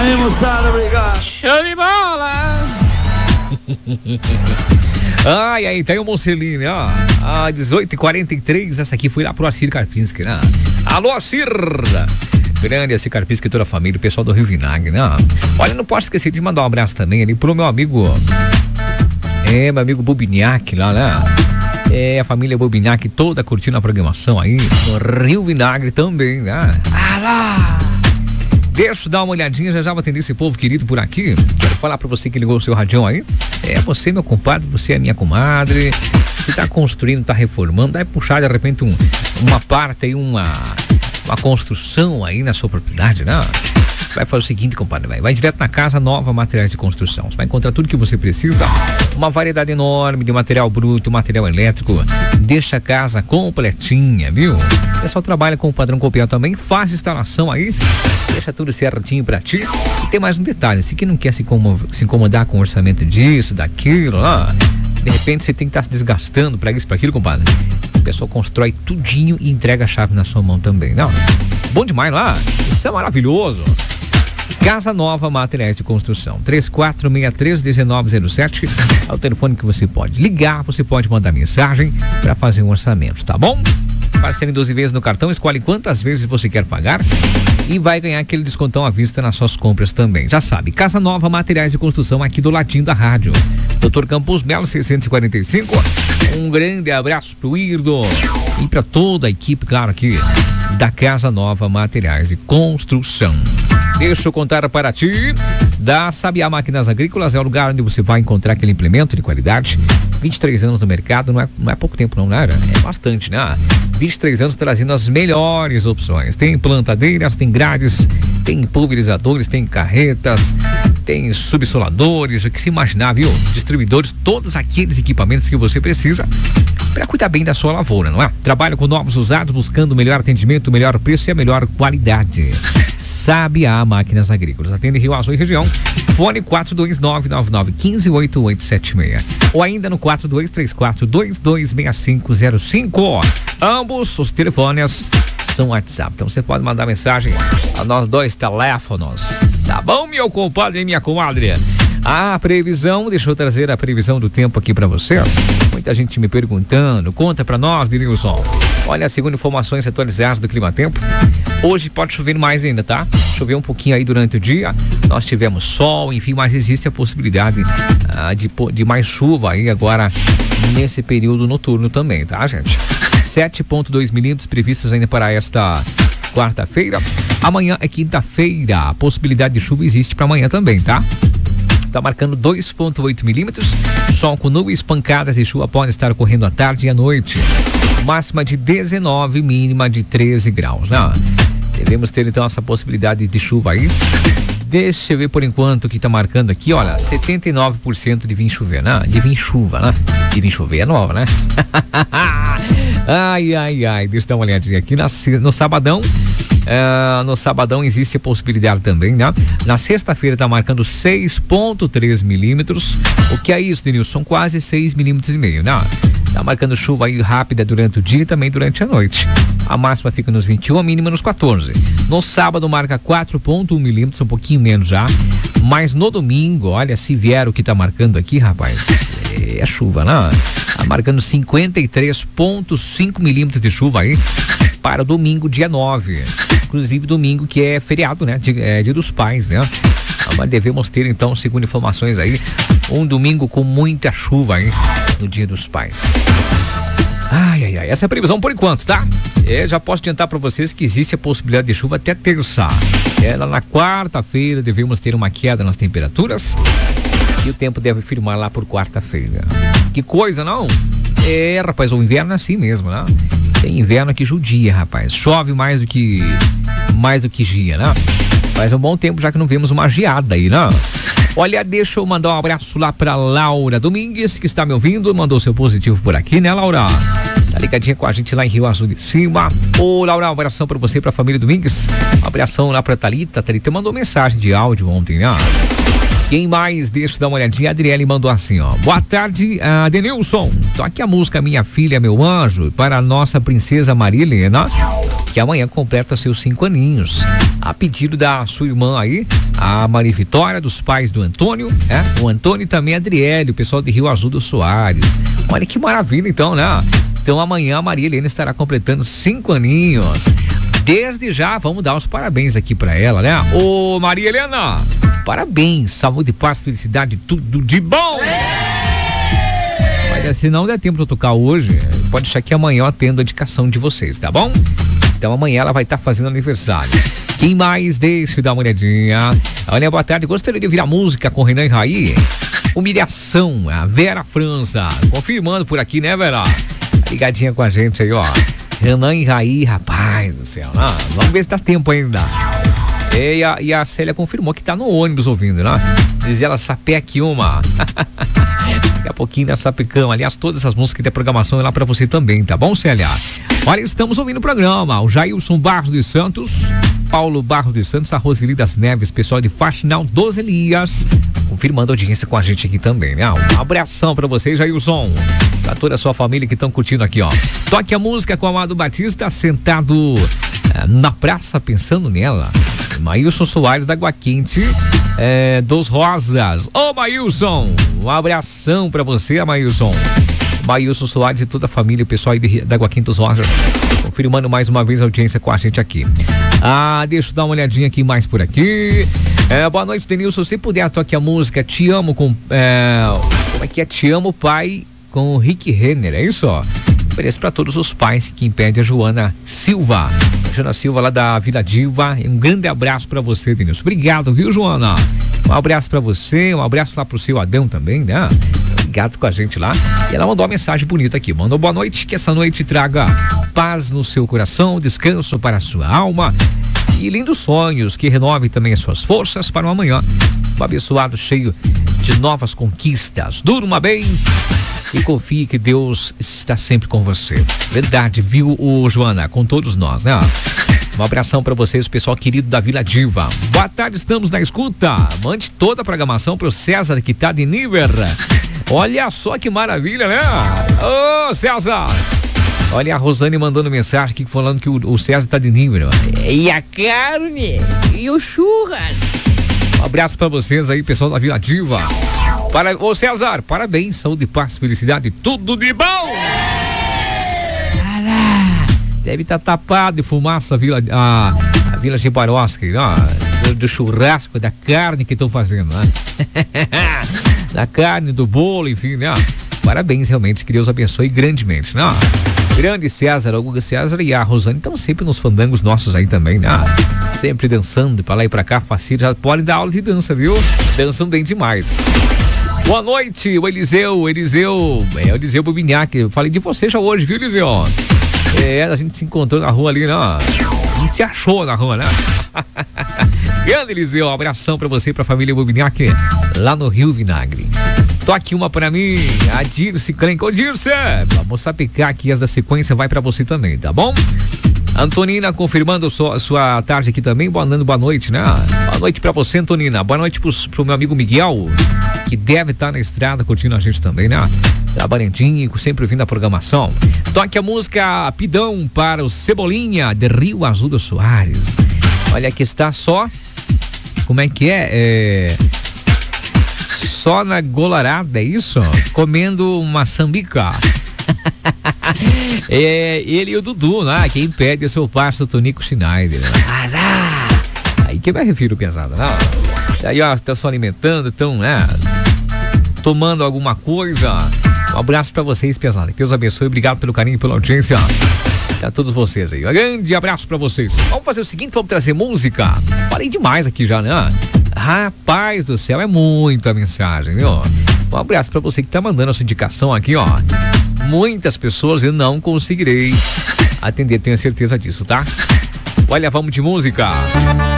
aí, moçada, obrigado. Show de bola. Ai, aí, tem o Mocelino, ó. 18h43, essa aqui foi lá pro Acir Karpinski, né? Alô, Acir! Grande Acir Karpinski e toda a família, o pessoal do Rio Vinagre, né? Olha, não posso esquecer de mandar um abraço também ali pro meu amigo, meu amigo Bubiniak lá, né? A família Bubiniak toda curtindo a programação aí, no Rio Vinagre também, né? Alá! Deixa eu dar uma olhadinha, já vou atender esse povo querido por aqui. Quero falar pra você que ligou o seu radião aí. Você, meu compadre, você é minha comadre. Você tá construindo, tá reformando, vai puxar de repente uma parte aí, uma construção aí na sua propriedade, né? Vai fazer o seguinte, compadre, vai direto na Casa Nova Materiais de Construção. Você vai encontrar tudo que você precisa, uma variedade enorme de material bruto, material elétrico. Deixa a casa completinha, viu? O pessoal trabalha com o padrão copiar também, faz instalação aí, deixa tudo certinho pra ti. E tem mais um detalhe, se que não quer se incomodar com o orçamento disso, daquilo, de repente você tem que estar se desgastando pra isso, pra aquilo, compadre. O pessoal constrói tudinho e entrega a chave na sua mão também, não? Bom demais lá, isso é maravilhoso. Casa Nova Materiais de Construção, 3463-1907 é o telefone que você pode ligar, você pode mandar mensagem para fazer um orçamento, tá bom? Parcela em 12 vezes no cartão, escolhe quantas vezes você quer pagar e vai ganhar aquele descontão à vista nas suas compras também. Já sabe, Casa Nova Materiais de Construção aqui do ladinho da rádio. Dr. Campos Melo 645, um grande abraço pro Irdo e para toda a equipe, claro, aqui da Casa Nova Materiais de Construção. Deixa eu contar para ti, da Sabiá Máquinas Agrícolas, é o lugar onde você vai encontrar aquele implemento de qualidade. 23 anos no mercado, não é pouco tempo não, né? É bastante, né? 23 anos trazendo as melhores opções. Tem plantadeiras, tem grades, tem pulverizadores, tem carretas, tem subsoladores, o que se imaginar, viu? Distribuidores, todos aqueles equipamentos que você precisa para cuidar bem da sua lavoura, não é? Trabalha com novos usados, buscando o melhor atendimento, o melhor preço e a melhor qualidade. Sabiá Máquinas Agrícolas, atende Rio Azul e região. Fone 42999158876 ou ainda no 4234226505. Ambos os telefones são WhatsApp, então você pode mandar mensagem a nós dois teléfonos, tá bom, meu compadre e minha comadre? A previsão, deixa eu trazer a previsão do tempo aqui pra você. Muita gente me perguntando, conta pra nós, Denilson. Olha, segundo informações atualizadas do Clima Tempo, hoje pode chover mais ainda, tá? Choveu um pouquinho aí durante o dia, nós tivemos sol, enfim, mas existe a possibilidade de mais chuva aí agora nesse período noturno também, tá, gente? 7,2 milímetros previstos ainda para esta quarta-feira. Amanhã é quinta-feira, a possibilidade de chuva existe para amanhã também, tá? Tá marcando 2,8 milímetros. Sol com nuvens, pancadas e chuva podem estar ocorrendo à tarde e à noite. Máxima de 19, mínima de 13 graus, né? Devemos ter então essa possibilidade de chuva aí. Deixa eu ver por enquanto o que tá marcando aqui, olha, 79% de vir chover, né? De vir chuva, né? De vir chover é nova, né? Ai, deixa eu dar uma olhadinha aqui no sabadão. No sabadão existe a possibilidade também, né? Na sexta-feira tá marcando 6,3 milímetros. O que é isso, Denilson? São quase 6,5 milímetros, né? Tá marcando chuva aí rápida durante o dia e também durante a noite. A máxima fica nos 21, a mínima nos 14. No sábado marca 4,1 milímetros, um pouquinho menos já. Mas no domingo, olha, se vier o que tá marcando aqui, rapaz, é chuva, né? Tá marcando 53,5 milímetros de chuva aí para domingo, dia 9. Inclusive domingo que é feriado, né? Dia dos Pais, né? Mas devemos ter então, segundo informações aí, um domingo com muita chuva aí no Dia dos Pais. Essa é a previsão por enquanto, tá? Já posso adiantar para vocês que existe a possibilidade de chuva até terça. Lá na quarta-feira devemos ter uma queda nas temperaturas e o tempo deve firmar lá por quarta-feira. Que coisa, não? Rapaz, o inverno é assim mesmo, né? Tem inverno que judia, rapaz. Chove mais do que gia, né? Faz um bom tempo já que não vemos uma geada aí, né? Olha, deixa eu mandar um abraço lá pra Laura Domingues, que está me ouvindo, mandou seu positivo por aqui, né, Laura? Tá ligadinha com a gente lá em Rio Azul de Cima. Ô, Laura, um abração pra você e pra família Domingues. Um abração lá pra Thalita. Thalita mandou mensagem de áudio ontem, né? Quem mais? Deixa eu dar uma olhadinha. A Adriele mandou assim, ó. Boa tarde, Denilson. Toque a música Minha Filha, Meu Anjo para a nossa princesa Marilena, que que amanhã completa seus 5 aninhos. A pedido da sua irmã aí, a Maria Vitória, dos pais do Antônio, o Antônio e também a Adriele, o pessoal de Rio Azul do Soares. Olha que maravilha então, né? Então amanhã a Maria Helena estará completando 5 aninhos. Desde já, vamos dar os parabéns aqui pra ela, né? Ô Maria Helena, parabéns, saúde, paz, felicidade, tudo de bom! Olha, se não der tempo de eu tocar hoje, pode deixar que amanhã eu atendo a indicação de vocês, tá bom? Então amanhã ela vai estar fazendo aniversário. Quem mais? Deixa eu dar uma olhadinha. Olha, boa tarde, gostaria de ouvir a música com Renan e Raí. Humilhação, a Vera França, confirmando por aqui, né, Vera? Ligadinha com a gente aí, ó. Renan e Raí, rapaz do céu. Vamos ver se dá tempo ainda. E a Célia confirmou que tá no ônibus ouvindo, né? Diz ela, Sapec uma. Daqui a pouquinho na Sapecão. Aliás, todas essas músicas da programação é lá pra você também, tá bom, Célia? Olha, estamos ouvindo o programa. O Jailson Barros dos Santos, Paulo Barros dos Santos, a Roseli das Neves, pessoal de Faxinal dos Elias, confirmando a audiência com a gente aqui também, né? Um abração pra vocês, Jailson. Pra toda a sua família que estão curtindo aqui, ó. Toque a música com o Amado Batista, sentado na praça, pensando nela. Maílson Soares da Água Quente, dos Rosas. Ô, Maílson, um abração pra você, Maílson. Maílson Soares e toda a família, o pessoal aí da Água Quente dos Rosas, confirmando mais uma vez a audiência com a gente aqui. Deixa eu dar uma olhadinha aqui mais por aqui. Boa noite, Denilson. Se puder, toque a música Te Amo com... como é que é? Te Amo, Pai, com o Rick Renner, é isso, ó? Ofereço para todos os pais que impede a Joana Silva. Joana Silva lá da Vila Diva. Um grande abraço para você, Denilson. Obrigado, viu, Joana? Um abraço para você, um abraço lá pro seu Adão também, né? Obrigado com a gente lá. E ela mandou uma mensagem bonita aqui. Mandou boa noite, que essa noite traga paz no seu coração, descanso para a sua alma e lindos sonhos, que renove também as suas forças para o amanhã. Um abençoado cheio de novas conquistas. Durma bem e confie que Deus está sempre com você. Verdade, viu, Joana? Com todos nós, né? Um abração para vocês, pessoal querido da Vila Diva. Boa tarde, estamos na escuta. Mande toda a programação pro César, que tá de Níver. Olha só que maravilha, né? Ô, César! Olha a Rosane mandando mensagem aqui falando que o César tá de Níver. E a carne? E o churras? Um abraço para vocês aí, pessoal da Vila Diva. Ô, César, parabéns, saúde, paz, felicidade, tudo de bom! Deve estar tapado de fumaça a Vila Chibaroski, do churrasco, da carne que estão fazendo, né? Da carne, do bolo, enfim, né? Parabéns, realmente, que Deus abençoe grandemente, né? Grande César, o Guga César e a Rosane estão sempre nos fandangos nossos aí também, né? Sempre dançando pra lá e pra cá, facinho, já podem dar aula de dança, viu? Dançam bem demais. Boa noite, o Eliseu Bubinhac. Eu falei de você já hoje, viu, Eliseu? A gente se encontrou na rua ali, né? A gente se achou na rua, né? Grande Eliseu, um abração pra você e pra família Bubinhac lá no Rio Vinagre. Toque uma pra mim, a Dirce Clenco. Ô, Dirce, vamos sapecar aqui as da sequência, vai pra você também, tá bom? Antonina confirmando sua tarde aqui também, boa noite, né? Boa noite pra você, Antonina. Boa noite pro meu amigo Miguel, que deve estar na estrada curtindo a gente também, né? Trabalhadinho, sempre ouvindo a programação. Toque a música Pidão para o Cebolinha, de Rio Azul do Soares. Olha, que está só, como é que é? Só na golarada, é isso? Comendo uma sambica. Ele e o Dudu, né? Quem impede é seu parceiro Tonico Schneider. Aí que eu me refiro, pesado, né? Aí, ó, estão se alimentando, estão, né? Tomando alguma coisa. Um abraço pra vocês, pesado. Que Deus abençoe. Obrigado pelo carinho e pela audiência. A todos vocês aí. Um grande abraço pra vocês. Vamos fazer o seguinte, vamos trazer música. Falei demais aqui já, né? Rapaz do céu, é muita mensagem, viu? Um abraço pra você que tá mandando a sua indicação aqui, ó. Muitas pessoas eu não conseguirei atender, tenho certeza disso, tá? Olha, vamos de música.